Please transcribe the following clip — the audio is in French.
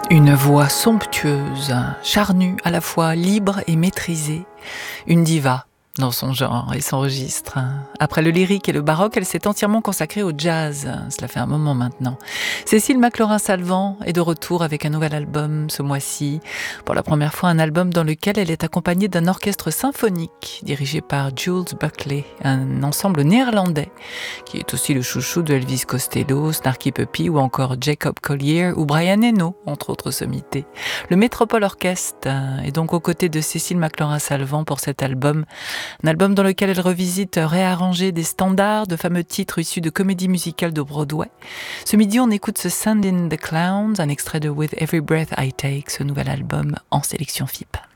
Une voix somptueuse, charnue à la fois, libre et maîtrisée. Une diva dans son genre et son registre. Après le lyrique et le baroque, elle s'est entièrement consacrée au jazz. Cela fait un moment maintenant. Cécile McLorin-Salvant est de retour avec un nouvel album ce mois-ci. Pour la première fois, un album dans lequel elle est accompagnée d'un orchestre symphonique dirigé par Jules Buckley, un ensemble néerlandais qui est aussi le chouchou de Elvis Costello, Snarky Puppy ou encore Jacob Collier ou Brian Eno, entre autres sommités. Le Metropole Orchestre est donc aux côtés de Cécile McLorin-Salvant pour cet album. Un album dans lequel elle revisite, réarrangé des standards, de fameux titres issus de comédies musicales de Broadway. Ce midi, on écoute ce Send in the Clowns, un extrait de With Every Breath I Take, ce nouvel album en sélection FIP.